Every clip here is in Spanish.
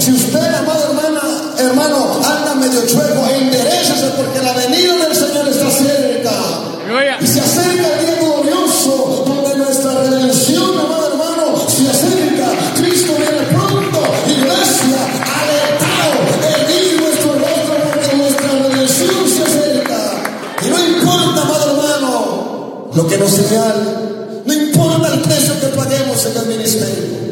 Si usted, amado hermano, anda medio chueco, enderécese porque la venida del Señor está cerca. Y se acerca el día glorioso donde nuestra redención, amado hermano, se acerca. Cristo viene pronto. Iglesia, alertado, erguid vuestro rostro porque nuestra redención se acerca. Y no importa, amado hermano, lo que nos señale. No importa el precio que paguemos en el ministerio.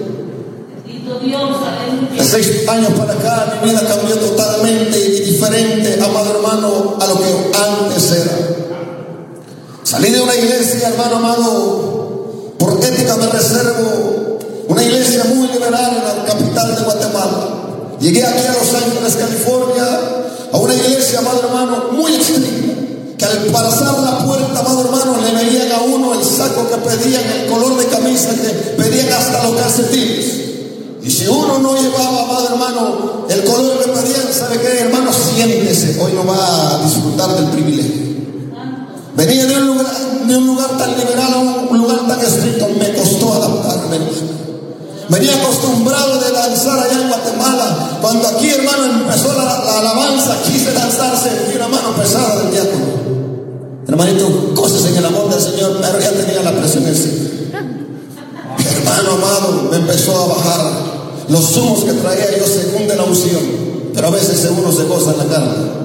De 6 años para acá mi vida cambió totalmente y diferente, amado hermano, a lo que antes era. Salí de una iglesia, hermano amado, por ética me reservo, una iglesia muy liberal en la capital de Guatemala. Llegué aquí a Los Ángeles, California, a una iglesia, amado hermano, muy estricta, que al pasar la puerta, amado hermano, le veían a uno el saco que pedían, el color de camisa que pedían, hasta los calcetines. Y si uno no llevaba, amado hermano, el color que pedían, ¿sabe qué, hermano? Siéntese, hoy no va a disfrutar del privilegio. Venía de un lugar tan liberal a un lugar tan estricto, me costó adaptarme. Venía acostumbrado de danzar allá en Guatemala. Cuando aquí, hermano, empezó la alabanza, quise danzar, sentí una mano pesada del diácono. Hermanito, cosas en el amor del Señor, pero ya tenía la presión encima. Hermano amado, me empezó a bajar los humos que traía yo según de la unción, pero a veces uno se goza en la carne.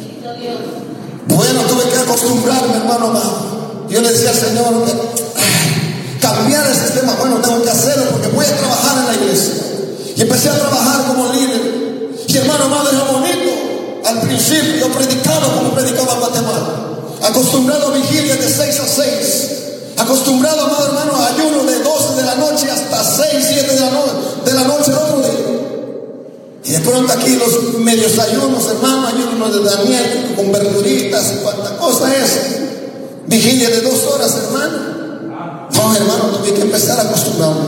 Bueno, tuve que acostumbrarme, hermano amado. Yo le decía al Señor, cambiar el sistema. Bueno, tengo que hacerlo porque voy a trabajar en la iglesia. Y empecé a trabajar como líder. Y hermano amado, era bonito. Al principio yo predicaba como predicaba en Guatemala, acostumbrado a vigilias de 6 a 6. Acostumbrado, amado hermano, a ayuno de 12 de la noche hasta 6, 7 de la noche el otro día. Y de pronto aquí los medios ayunos, hermano, ayunos de Daniel con verduritas y cuánta cosa es. Vigilia de 2 horas, hermano. No, hermano, tuve que empezar a acostumbrarme.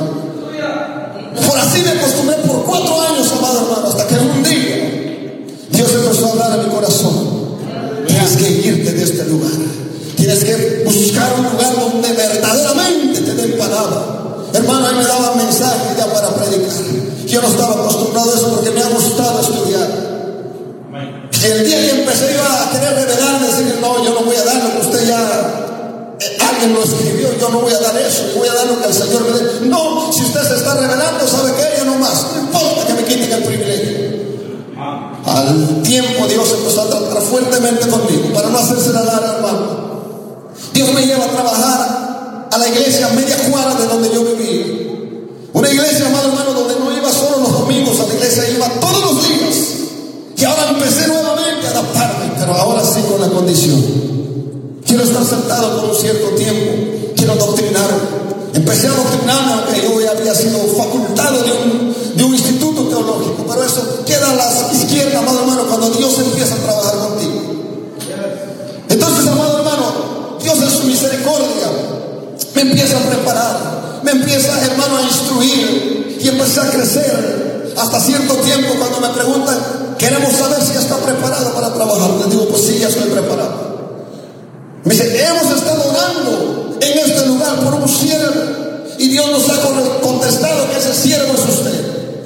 Por así me acostumbré por 4 años, amado hermano, hasta que un día Dios empezó a hablar a mi corazón. Tienes que irte de este lugar. Tienes que buscar un lugar donde verdaderamente te den palabra. Hermano, ahí me daban mensajes ya para predicar. Yo no estaba acostumbrado a eso porque me ha gustado estudiar. Y el día que empecé yo a querer revelarme, decir, no, yo no voy a dar lo que usted ya, alguien lo escribió, yo no voy a dar eso, yo voy a dar lo que el Señor me dé. No, si usted se está revelando, ¿sabe qué? Yo no más, no importa que me quiten el privilegio. Al tiempo Dios empezó a tratar fuertemente conmigo, para no hacerse la larga, hermano. Dios me lleva a trabajar a la iglesia media cuadra de donde yo vivía. Una iglesia, amado hermano, donde no iba solo los domingos a la iglesia, iba todos los días. Y ahora empecé nuevamente a adaptarme, pero ahora sí con la condición. Quiero estar sentado por un cierto tiempo, quiero doctrinar. Empecé a doctrinarme, aunque yo ya había sido facultado de un instituto teológico, pero eso queda a la izquierda, amado hermano, cuando Dios empieza a trabajar contigo. Entonces, amado hermano, Dios en su misericordia me empieza a preparar, me empieza, hermano, a instruir y empecé a crecer. Hasta cierto tiempo, cuando me preguntan, queremos saber si ya está preparado para trabajar, les digo, pues sí, ya estoy preparado. Me dice, hemos estado orando en este lugar por un siervo y Dios nos ha contestado que ese siervo es usted.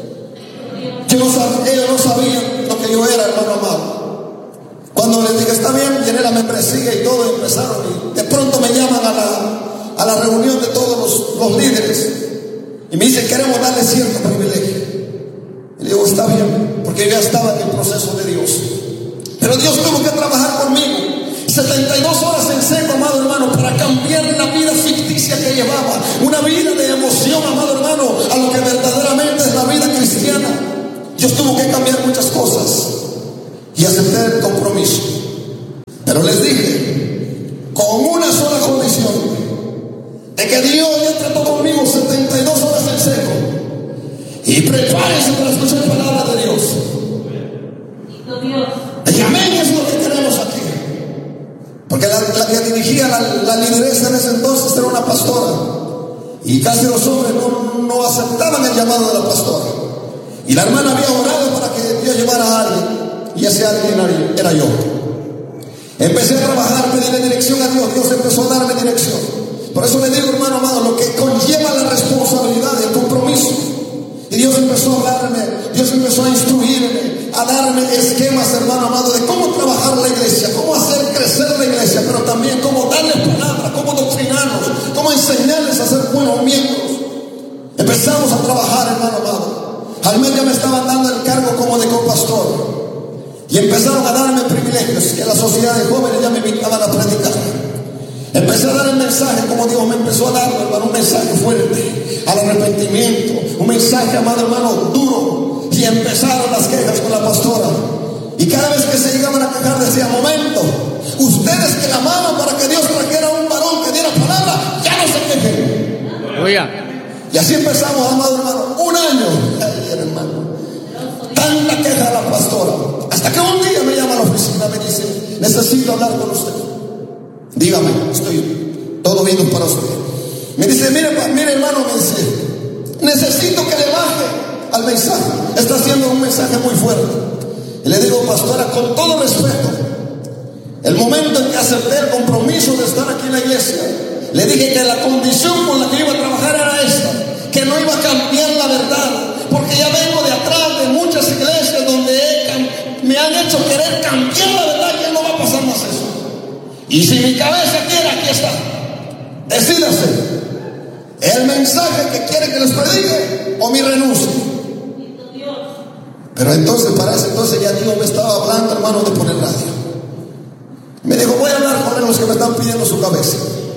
Ellos no sabían lo que yo era, hermano amado. Cuando les dije, está bien, llené la membresía y todo, empezaron, y de pronto me llaman a la reunión de todos los líderes y me dicen, queremos darle cierto privilegio. Y le digo, está bien, porque yo ya estaba en el proceso de Dios, pero Dios tuvo que trabajar conmigo 72 horas en seco, amado hermano, para cambiar la vida ficticia que llevaba, una vida de emoción, amado hermano, a lo que verdaderamente es la vida cristiana. Dios tuvo que cambiar muchas cosas y acepté el compromiso, pero les dije, con una sola condición, de que Dios ya trató conmigo 72 horas en seco, y prepárense para escuchar palabra de Dios. Y amén, es lo que tenemos aquí. Porque la que dirigía la lideresa en ese entonces era una pastora, y casi los hombres no aceptaban el llamado de la pastora, y la hermana había orado para que Dios llevara a alguien, y ese alguien era yo. Empecé a trabajar, pedí dirección a Dios, Dios empezó a darme dirección. Por eso le digo, hermano amado, lo que conlleva la responsabilidad y el compromiso. Y Dios Dios empezó a hablarme, Dios empezó a instruirme, a darme esquemas, hermano amado, de cómo trabajar la iglesia, cómo hacer crecer la iglesia, pero también cómo darles palabra, cómo doctrinarnos, cómo enseñarles a ser buenos miembros. Empezamos a trabajar, hermano amado. Al mes ya me estaban dando el cargo como de copastor. Y empezaron a darme privilegios que la sociedad de jóvenes ya me invitaban a predicar. Empecé a dar el mensaje como Dios me empezó a dar, hermano, un mensaje fuerte al arrepentimiento, un mensaje, amado hermano, duro. Y empezaron las quejas con la pastora. Y cada vez que se llegaban a quejar decía: momento, ustedes que la amaban para que Dios trajera un varón que diera palabra, ya no se quejen. Oiga. Y así empezamos, amado hermano, un año. Ay, hermano, tanta queja de la pastora, hasta que un día me llama a la oficina, me dice: necesito hablar con usted. Dígame, estoy todo oídos para usted. Me dice: mire hermano, me dice, necesito que le baje al mensaje. Está haciendo un mensaje muy fuerte. Y le digo: pastora, con todo respeto, el momento en que acepté el compromiso de estar aquí en la iglesia, le dije que la condición con la que iba a trabajar era esta, que no iba a cambiar la verdad, porque ya vengo de atrás de muchas iglesias donde me han hecho querer cambiar la verdad, que no va a pasar más eso. Y si mi cabeza quiere, aquí está. Decídase, el mensaje que quiere que les predique o mi renuncia. Pero entonces, para ese entonces ya Dios me estaba hablando, hermano, de poner radio. Me dijo: voy a hablar con los que me están pidiendo su cabeza.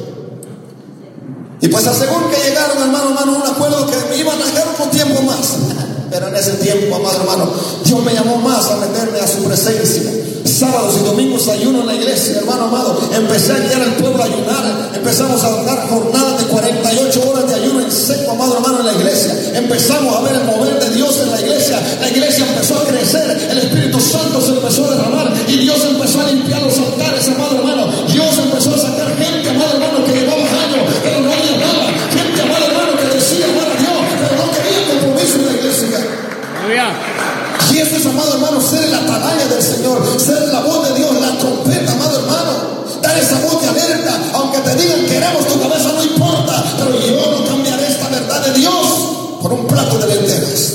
Y pues aseguro que llegaron, hermano, un acuerdo que me iban a dejar un tiempo más. Pero en ese tiempo, amado hermano, Dios me llamó más a meterme a su presencia. Sábados y domingos ayuno en la iglesia, hermano amado. Empecé a guiar al pueblo a ayunar. Empezamos a dar jornadas de 48 horas de ayuno en seco, amado hermano, en la iglesia. Empezamos a ver el mover de Dios en la iglesia. La iglesia empezó a crecer, el Espíritu Santo se empezó a derramar y Dios empezó a limpiar los altares, amado hermano. Dios empezó a sacar gente, amado hermano, que llevaba años, pero no había nada. Gente, amado hermano, que decía amar a Dios, pero no quería compromiso en la iglesia. Y eso es, amado hermano, ser el atalaya del Señor, ser la voz de Dios, la trompeta, amado hermano. Dar esa voz de alerta, aunque te digan queremos tu cabeza, no importa, pero yo no cambiaré esta verdad de Dios por un plato de lentejas.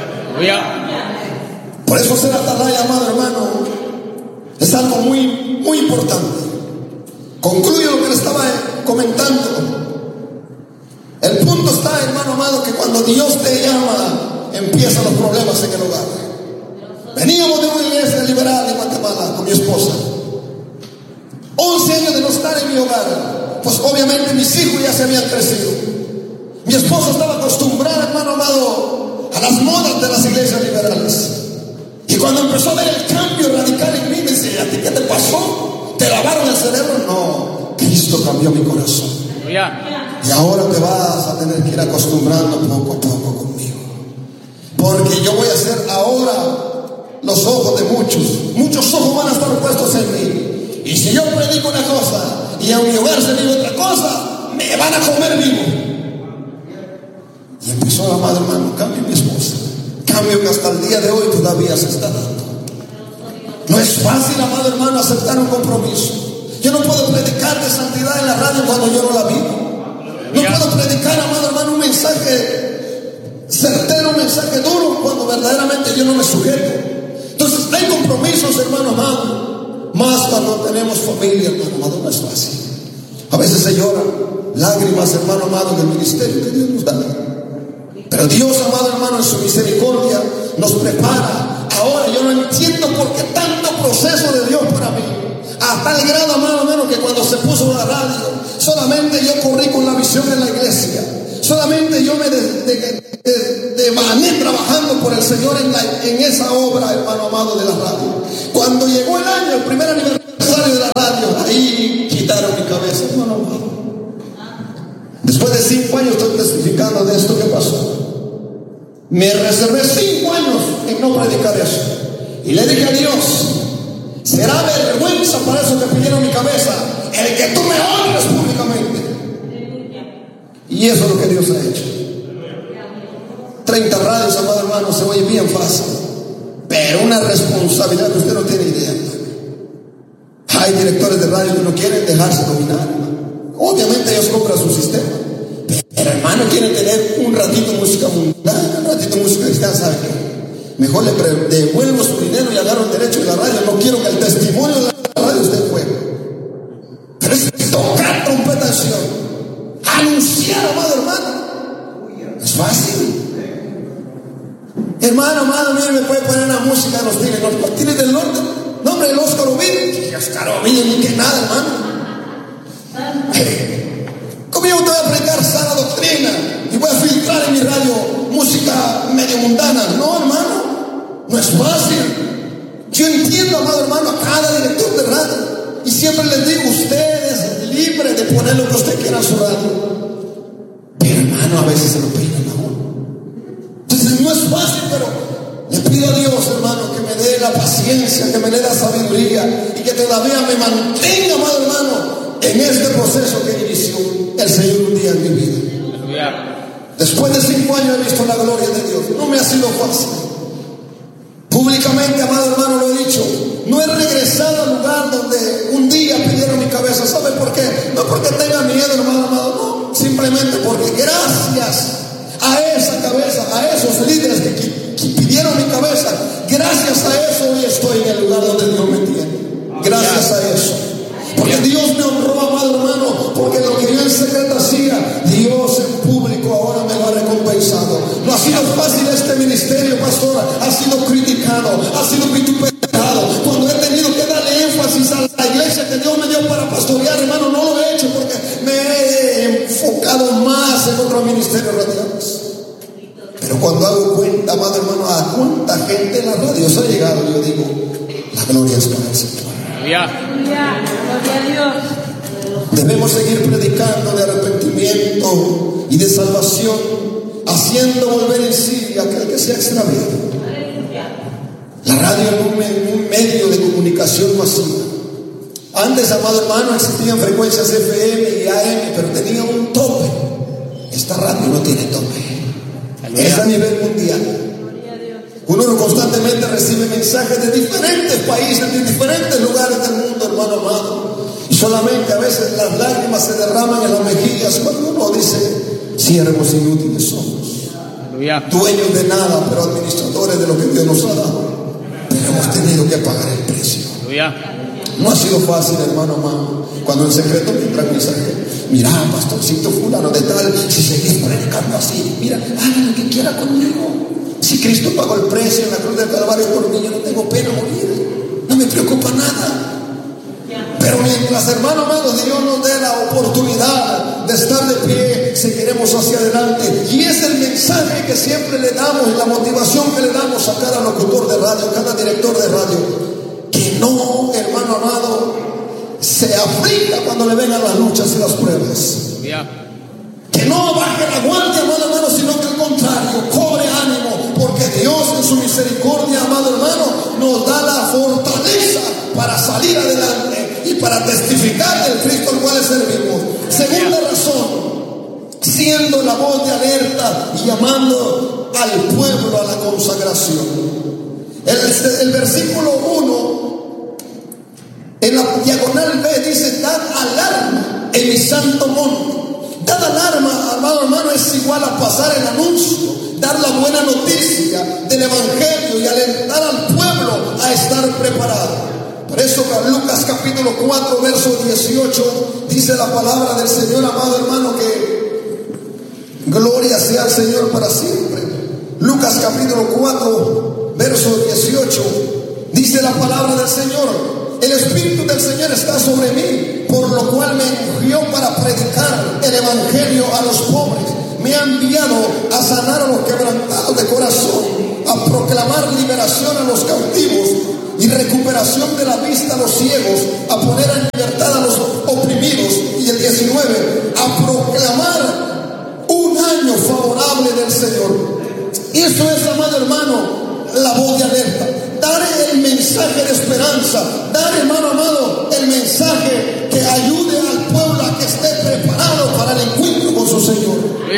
Por eso ser atalaya, amado hermano, es algo muy, muy importante. Concluyo lo que le estaba comentando. El punto está, hermano amado, que cuando Dios te llama, empiezan los problemas en el hogar. Veníamos de una iglesia liberal en Guatemala con mi esposa. 11 años de no estar en mi hogar. Pues obviamente mis hijos ya se habían crecido. Mi esposa estaba acostumbrada, hermano amado, a las modas de las iglesias liberales. Y cuando empezó a ver el cambio radical en mí, me dice: ¿a ti qué te pasó? ¿Te lavaron el cerebro? No, Cristo cambió mi corazón. Y ahora te vas a tener que ir acostumbrando poco a poco conmigo. Porque yo voy a ser ahora los ojos de muchos ojos van a estar puestos en mí. Y si yo predico una cosa y en mi hogar se vive otra cosa, me van a comer vivo. Y empezó, amado hermano, cambio mi esposa. Cambio que hasta el día de hoy todavía se está dando. No es fácil, amado hermano, aceptar un compromiso. Yo no puedo predicar de santidad en la radio cuando yo no la vivo. No puedo predicar, amado hermano, un mensaje certero, un mensaje duro cuando verdaderamente yo no me sujeto. Entonces hay compromisos, hermano amado, más cuando tenemos familia, hermano amado, no es fácil. A veces se lloran lágrimas, hermano amado, del ministerio que Dios nos da. Pero Dios, amado hermano, en su misericordia nos prepara. Ahora yo no entiendo por qué tanto proceso de Dios para mí. A tal grado, amado hermano, que cuando se puso la radio, solamente yo corrí con la visión en la iglesia. Solamente yo me devané trabajando por el Señor en esa obra, hermano amado, de la radio. Cuando llegó el año, el primer aniversario de la radio, ahí quitaron mi cabeza, hermano amado. Después de 5 años estoy testificando de esto que pasó. Me reservé 5 años en no predicar eso. Y le dije a Dios: será vergüenza para eso que pidieron mi cabeza, el que tú me honres públicamente. Y eso es lo que Dios ha hecho. 30 radios, amado hermano, se oye bien fácil, pero una responsabilidad que usted no tiene idea. Hay directores de radio que no quieren dejarse dominar. Obviamente ellos compran su sistema, El hermano quiere tener un ratito de música mundana, un ratito de música cristiana, ¿sabe qué? Mejor le devuelvo su dinero y agarro el derecho de la radio. No quiero que el testimonio de la radio esté fuera. Pero es tocar trompeta en Sion, anunciar, amado hermano. Es fácil. Hermano, amado, mire, me puede poner una música de los Tigres del Norte. No, hombre, el Oscar Ovidio. Oscar Ovidio, ni que nada, hermano. ¿Cómo yo te voy a predicar sana doctrina y voy a filtrar en mi radio música medio mundana? No, hermano. No es fácil. Yo entiendo, amado hermano, a cada director de radio. Y siempre les digo, usted es libre de poner lo que usted quiera en su radio. Pero hermano, a veces se lo piden a uno. Entonces no es fácil, pero le pido a Dios, hermano, que me dé la paciencia, que me dé la sabiduría y que todavía me mantenga, amado hermano, en este proceso que inició el Señor un día en mi vida. Después de 5 años he visto la gloria de Dios. No me ha sido fácil. Públicamente, amado hermano, lo he dicho. No he regresado al lugar donde un día pidieron mi cabeza. ¿Sabe por qué? No porque tenga miedo, hermano amado. No, simplemente porque gracias a esa cabeza, a esos líderes que pidieron mi cabeza, gracias a eso hoy estoy en el lugar donde Dios me tiene. Gracias a eso. Porque Dios me honró, amado hermano, porque lo que yo en secreto hacía, Dios en público ahora me lo ha recompensado. No ha sido fácil este ministerio, pastora. Ha sido criticado, ha sido vituperado. Cuando he tenido que darle énfasis a la iglesia que Dios me dio para pastorear, hermano, no lo he hecho porque me he enfocado más en otros ministerios radiales. Pero cuando hago cuenta, amado hermano, a cuánta gente en la radio se ha llegado, yo digo, la gloria es para el Señor. Gloria a Dios. Debemos seguir predicando de arrepentimiento y de salvación, haciendo volver en sí a aquel que se ha extraviado. La radio es un medio de comunicación masiva. Antes, amado hermano, existían frecuencias FM y AM, pero tenía un tope. Esta radio no tiene tope. Es a nivel mundial. Uno constantemente recibe mensajes de diferentes países, de diferentes lugares del mundo, hermano amado. Y solamente a veces las lágrimas se derraman en las mejillas cuando uno dice, siervos inútiles somos. Dueños de nada, pero administradores de lo que Dios nos ha dado. Pero hemos tenido que pagar el precio. No ha sido fácil, hermano amado. Cuando en secreto me entra un mensaje, mira, pastorcito fulano de tal, si seguís predicando así, mira, haga lo que quiera conmigo. Si Cristo pagó el precio en la cruz del Calvario por mí, yo no tengo pena morir. No me preocupa nada. Pero mientras, hermano amado, Dios nos dé la oportunidad de estar de pie, seguiremos hacia adelante. Y es el mensaje que siempre le damos y la motivación que le damos a cada locutor de radio, a cada director de radio. Que no, hermano amado, se aflija cuando le vengan las luchas y las pruebas. Que no baje la guardia, amado, sino que al contrario, cobre ánimo, porque Dios en su misericordia, amado hermano, nos da la fortaleza para salir adelante y para testificar del Cristo al cual le servimos. Segunda razón, siendo la voz de alerta y llamando al pueblo a la consagración. El versículo 1 en la diagonal B dice: dad alarma en mi santo monte. Dar alarma, amado hermano, es igual a pasar el anuncio, dar la buena noticia del evangelio y alentar al pueblo a estar preparado. Por eso Lucas capítulo 4 verso 18 dice la palabra del Señor, amado hermano, que gloria sea al Señor para siempre. Lucas capítulo 4 verso 18 dice la palabra del Señor: el Espíritu del Señor está sobre mí, por lo cual me ungió para predicar el evangelio a los pobres. Me ha enviado a sanar a los quebrantados de corazón, a proclamar liberación a los cautivos y recuperación de la vista a los ciegos, a poner en libertad a los oprimidos. Y el 19, a proclamar un año favorable del Señor. Eso es, amado hermano, la voz de alerta. Dar el mensaje de esperanza, dar, hermano amado, el mensaje que ayude al pueblo a que esté preparado para el encuentro con su Señor.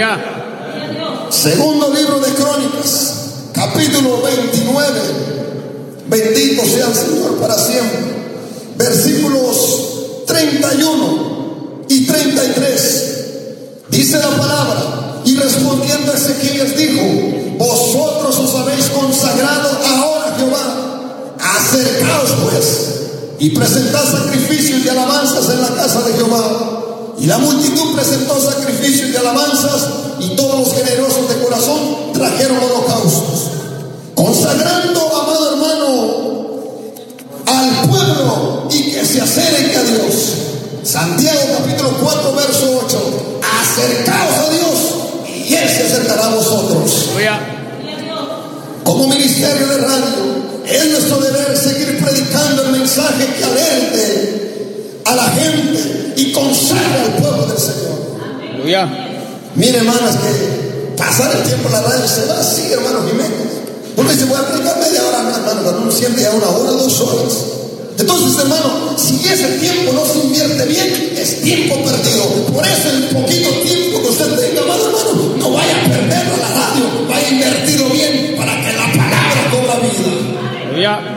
Segundo libro de Crónicas, capítulo 29. Bendito sea el Señor para siempre. Versículos 31 y 33. Dice la palabra, y respondiendo Ezequías dijo: vosotros os habéis consagrado ahora a Jehová, acercaos pues y presentad sacrificios y alabanzas en la casa de Jehová. Y la multitud presentó sacrificios y alabanzas, y todos los generosos de corazón trajeron holocaustos, consagrando, amado hermano, al pueblo y que se acerque a Dios. Santiago capítulo 4 verso 8: acercaos a Dios y Él se acercará a vosotros. Como ministerio de radio, es nuestro deber seguir predicando el mensaje que alerte a la gente y consagre al pueblo del Señor. Aleluya. Mire, hermanas, que pasar el tiempo en la radio se va así, hermano Jiménez. Uno dice: voy a predicar media hora, hermano, cuando uno siente ya 1 hora, 2 horas. Entonces, hermano, si ese tiempo no se invierte bien, es tiempo perdido. Por eso el poquito tiempo que usted tenga, amado hermano, no vaya a perderlo a la radio, vaya a invertirlo bien para que la palabra cobra vida. Aleluya.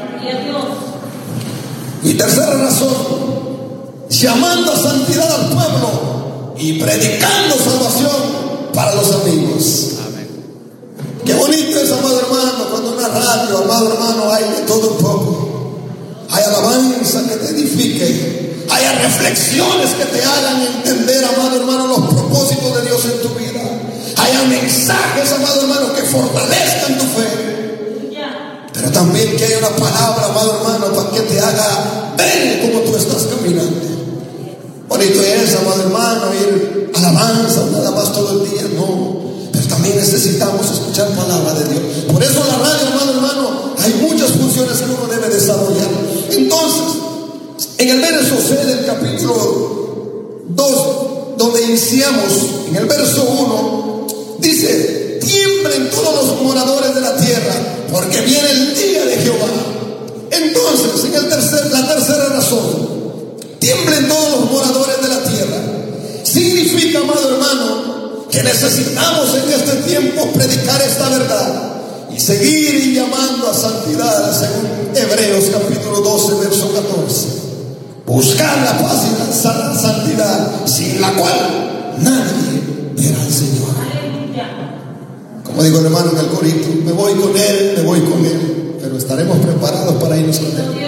Y tercera razón, llamando a santidad al pueblo y predicando salvación para los amigos. Amén. Qué bonito es, amado hermano, cuando en una radio, amado hermano, hay de todo un poco. Hay alabanza que te edifique, hay reflexiones que te hagan entender, amado hermano, los propósitos de Dios en tu vida. Hay mensajes, amado hermano, que fortalezcan tu fe. Pero también que haya una palabra, amado hermano, para que te haga ver cómo tú estás caminando. Bonito es, amado hermano, ir alabanza nada más todo el día, no. Pero también necesitamos escuchar palabra de Dios. Por eso la radio, amado hermano, hay muchas funciones que uno debe desarrollar. Entonces, en el verso C del capítulo 2, donde iniciamos, en el verso 1, dice: tiemblen todos los moradores de la tierra, porque viene el día de Jehová. Entonces, en la tercera razón, tiemblen todos los moradores de la tierra, significa, amado hermano, que necesitamos en este tiempo predicar esta verdad y seguir llamando a santidad, según Hebreos capítulo 12 verso 14. Buscar la paz y la santidad, sin la cual nadie verá al Señor. Como digo el hermano en el corito: me voy con Él, pero estaremos preparados para irnos con Él.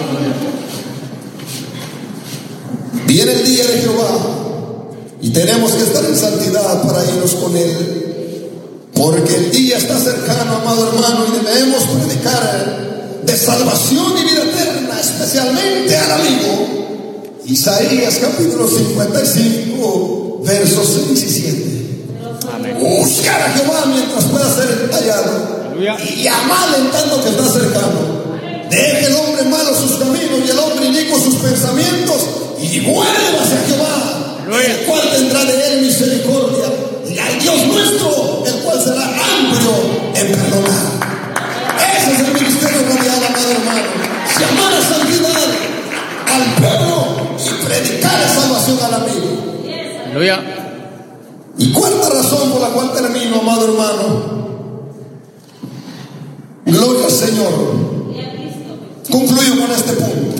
Viene el día de Jehová y tenemos que estar en santidad para irnos con Él, porque el día está cercano, amado hermano, y debemos predicar de salvación y vida eterna, especialmente al amigo. Isaías capítulo 55 versos 6 y 7. Amén. Buscar a Jehová mientras pueda ser hallado, y llamarle en tanto que está cercano. Deje el hombre malo sus caminos y el hombre inicuo sus pensamientos, y vuélvase a Jehová, el cual tendrá de él misericordia, y al Dios nuestro, el cual será amplio en perdonar. Ese es el ministerio radial, amado hermano: llamar a santidad al pueblo y predicar la salvación al amigo. Aleluya. Y cuarta razón por la cual termino, amado hermano, gloria al Señor. Concluyo con este punto.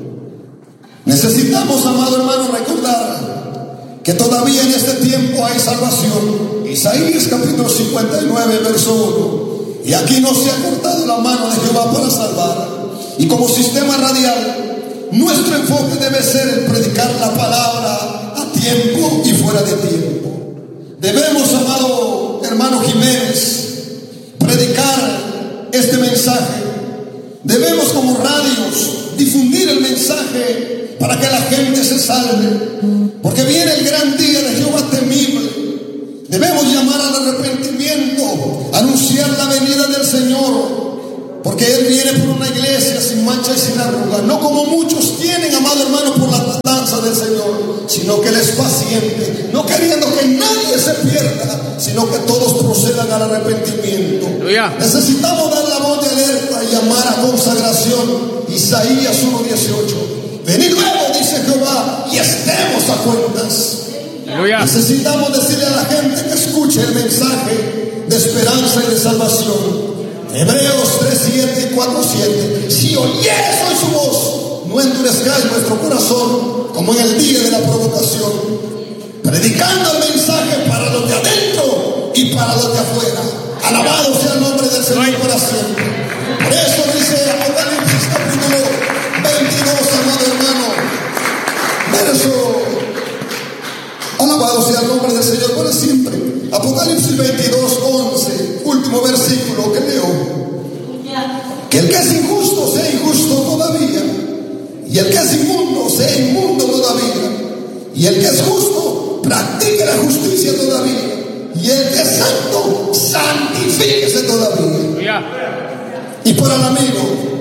Necesitamos, amado hermano, recordar que todavía en este tiempo hay salvación. Isaías capítulo 59 verso 1: y aquí no se ha cortado la mano de Jehová para salvar. Y como sistema radial, nuestro enfoque debe ser el predicar la palabra a tiempo y fuera de tiempo. Debemos, amado hermano Jiménez, predicar este mensaje. Debemos, como radios, difundir el mensaje para que la gente se salve, porque viene el gran día de Jehová temible. Debemos llamar al arrepentimiento, anunciar la venida del Señor, porque Él viene por una iglesia sin mancha y sin arruga, no como muchos tienen, amado hermano, por la danza del Señor, sino que Él es paciente, no queriendo que nadie se pierda, sino que todos procedan al arrepentimiento. Necesitamos dar la voz de alerta y llamar a consagración. Isaías 1:18: venid luego, dice Jehová, y estemos a cuentas. Necesitamos decirle a la gente que escuche el mensaje de esperanza y de salvación. Hebreos 3:7 y 4:7: si oyeres hoy su voz, no endurezcáis vuestro corazón como en el día de la provocación, predicando el mensaje para los de adentro y para los de afuera. Alabado sea el nombre del Señor para siempre. Por eso dice Apocalipsis capítulo 22, amado hermano, verso, alabado sea el nombre del Señor para siempre. Apocalipsis 22, 11, último versículo que leo. Que el que es injusto sea injusto todavía, y el que es inmundo sea inmundo todavía, y el que es justo practique la justicia todavía, y el que es santo santifíquese todavía. Y para el amigo,